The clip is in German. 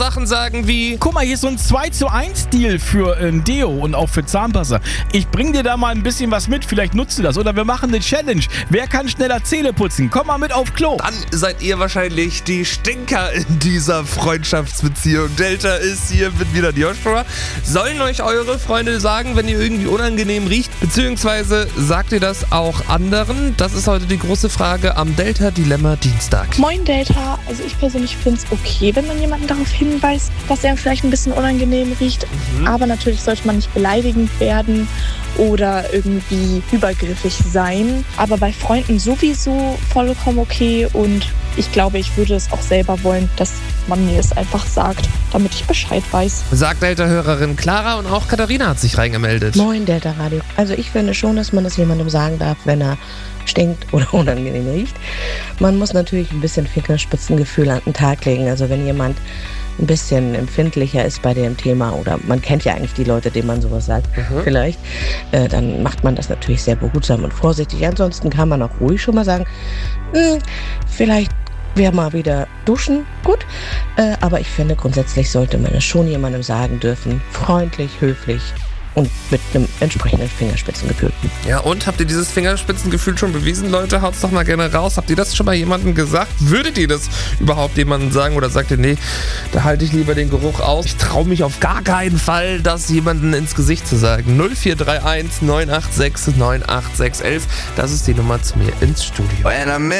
Sachen sagen wie: Guck mal, hier ist so ein 2:1 Deal für ein Deo und auch für Zahnpasta. Ich bring dir da mal ein bisschen was mit, vielleicht nutzt du das. Oder wir machen eine Challenge. Wer kann schneller Zähne putzen? Komm mal mit auf Klo. Dann seid ihr wahrscheinlich die Stinker in dieser Freundschaftsbeziehung. Delta ist hier mit wieder Joshua. Sollen euch eure Freunde sagen, wenn ihr irgendwie unangenehm riecht? Beziehungsweise sagt ihr das auch anderen? Das ist heute die große Frage am Delta-Dilemma Dienstag. Moin Delta, also ich persönlich finde es okay, wenn man jemanden darauf hinweist, dass er vielleicht ein bisschen unangenehm riecht. Aber natürlich sollte man nicht beleidigend werden oder irgendwie übergriffig sein. Aber bei Freunden sowieso vollkommen okay und ich glaube, ich würde es auch selber wollen, dass man mir es einfach sagt, damit ich Bescheid weiß. Sagt Delta-Hörerin Clara und auch Katharina hat sich reingemeldet. Moin Delta Radio. Also ich finde schon, dass man das jemandem sagen darf, wenn er stinkt oder unangenehm riecht. Man muss natürlich ein bisschen Fingerspitzengefühl an den Tag legen. Also wenn jemand ein bisschen empfindlicher ist bei dem Thema oder man kennt ja eigentlich die Leute, denen man sowas sagt, vielleicht, dann macht man das natürlich sehr behutsam und vorsichtig. Ansonsten kann man auch ruhig schon mal sagen, vielleicht wäre mal wieder duschen, gut. Aber ich finde, grundsätzlich sollte man es schon jemandem sagen dürfen, freundlich, höflich und mit einem entsprechenden Fingerspitzengefühl. Ja, und habt ihr dieses Fingerspitzengefühl schon bewiesen, Leute? Haut's doch mal gerne raus. Habt ihr das schon mal jemandem gesagt? Würdet ihr das überhaupt jemandem sagen oder sagt ihr, nee, da halte ich lieber den Geruch aus? Ich traue mich auf gar keinen Fall, das jemandem ins Gesicht zu sagen. 0431 986 98611. Das ist die Nummer zu mir ins Studio.